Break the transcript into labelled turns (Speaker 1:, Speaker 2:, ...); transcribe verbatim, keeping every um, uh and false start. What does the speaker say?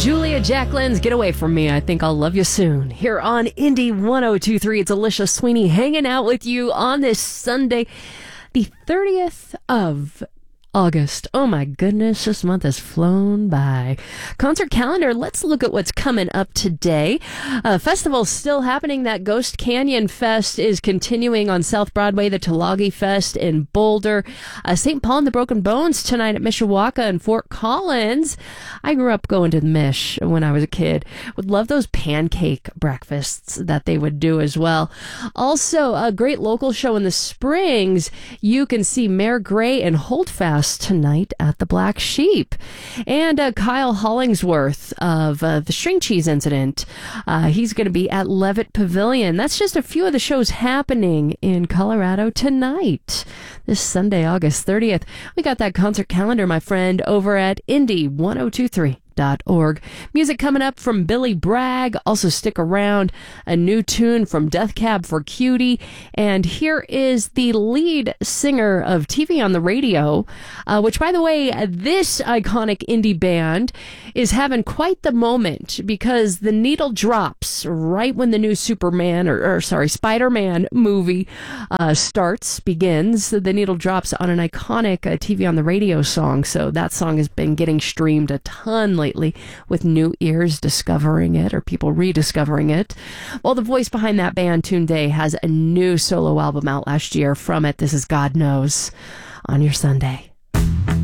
Speaker 1: Julia Jacqueline's Get Away From Me, I Think I'll Love You Soon. Here on Indie one oh two point three, it's Alicia Sweeney hanging out with you on this Sunday, the thirtieth of August. Oh my goodness, this month has flown by. Concert calendar, let's look at what's coming up today. Uh, festival's still happening. That Ghost Canyon Fest is continuing on South Broadway, the Tulagi Fest in Boulder. Uh, Saint Paul and the Broken Bones tonight at Mishawaka and Fort Collins. I grew up going to the Mish when I was a kid. Would love those pancake breakfasts that they would do as well. Also, a great local show in the Springs. You can see Mayor Gray and Holdfast tonight at the Black Sheep. And uh, Kyle Hollingsworth of uh, the String Cheese Incident, uh, he's going to be at Levitt Pavilion. That's just a few of the shows happening in Colorado tonight, this Sunday, August thirtieth. We got that concert calendar, my friend, over at Indie one oh two point three. Dot org. Music coming up from Billy Bragg. Also stick around. A new tune from Death Cab for Cutie. And here is the lead singer of T V on the Radio, uh, which, by the way, this iconic indie band is having quite the moment because the needle drops right when the new Superman, or, or sorry, Spider-Man movie uh, starts, begins. The needle drops on an iconic uh, T V on the Radio song. So that song has been getting streamed a ton lately, with new ears discovering it or people rediscovering it. Well, the voice behind that band, Tunde, has a new solo album out last year from it. This is God Knows on your Sunday.